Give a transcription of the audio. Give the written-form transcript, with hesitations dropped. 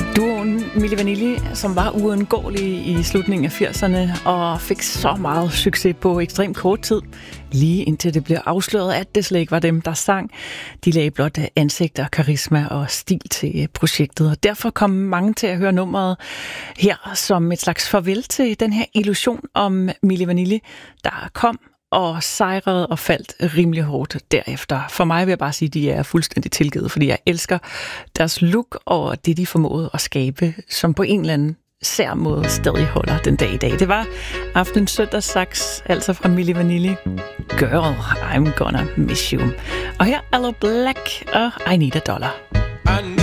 Duoen Milli Vanilli, som var uundgåelig i slutningen af 80'erne og fik så meget succes på ekstremt kort tid, lige indtil det blev afsløret, at det slet ikke var dem, der sang. De lagde blot ansigter, karisma og stil til projektet, og derfor kom mange til at høre nummeret her som et slags farvel til den her illusion om Milli Vanilli, der kom og sejrede og faldt rimelig hårdt derefter. For mig vil jeg bare sige, at de er fuldstændig tilgivet, fordi jeg elsker deres look og det, de formåede at skabe, som på en eller anden sær måde stadig holder den dag i dag. Det var aftenens søndagssaks, altså fra Milli Vanilli. Girl, I'm gonna miss you. Og her Aloe Blacc og I Need a Dollar.